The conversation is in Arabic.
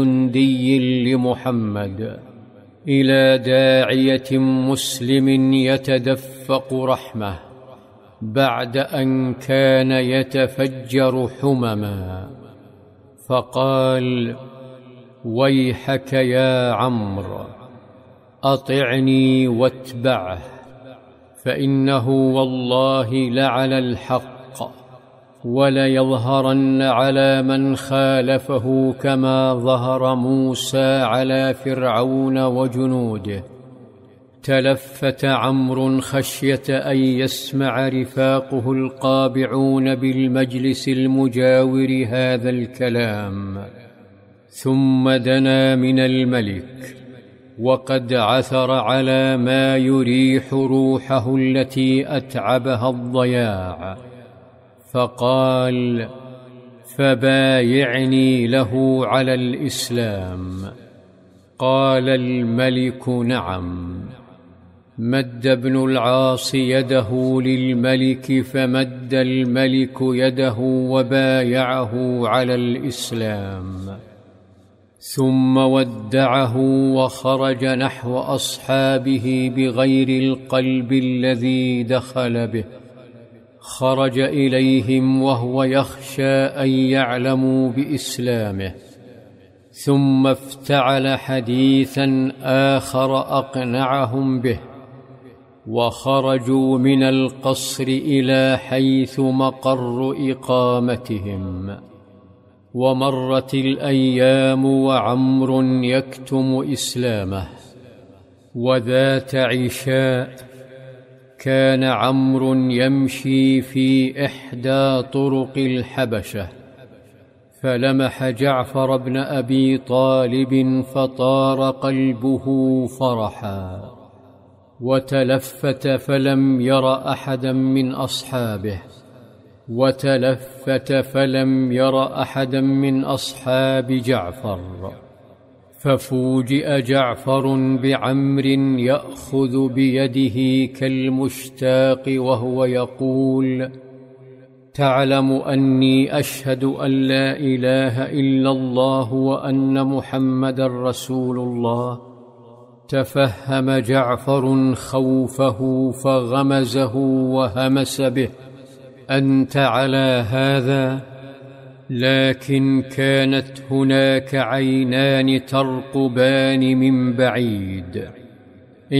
جندي لمحمد إلى داعية مسلم يتدفق رحمة بعد أن كان يتفجر حمما، فقال: ويحك يا عمرو، أطعني واتبعه، فإنه والله لعلى الحق، وليظهرن على من خالفه كما ظهر موسى على فرعون وجنوده. تلفت عمرو خشية أن يسمع رفاقه القابعون بالمجلس المجاور هذا الكلام، ثم دنا من الملك وقد عثر على ما يريح روحه التي أتعبها الضياع، فقال: فبايعني له على الإسلام. قال الملك: نعم. مد ابن العاص يده للملك، فمد الملك يده وبايعه على الإسلام، ثم ودعه وخرج نحو أصحابه بغير القلب الذي دخل به. خرج إليهم وهو يخشى أن يعلموا بإسلامه، ثم افتعل حديثا آخر أقنعهم به، وخرجوا من القصر إلى حيث مقر إقامتهم. ومرت الأيام وعمرو يكتم إسلامه. وذات عشاء كان عمرو يمشي في إحدى طرق الحبشة، فلمح جعفر بن أبي طالب فطار قلبه فرحا، وتلفت فلم ير أحدا من أصحابه، وتلفت فلم ير أحدا من أصحاب جعفر. ففوجئ جعفر بعمرو يأخذ بيده كالمشتاق وهو يقول: تعلم أني أشهد أن لا إله إلا الله وأن محمدا رسول الله؟ تفهم جعفر خوفه فغمزه وهمس به: أنت على هذا؟ لكن كانت هناك عينان ترقبان من بعيد.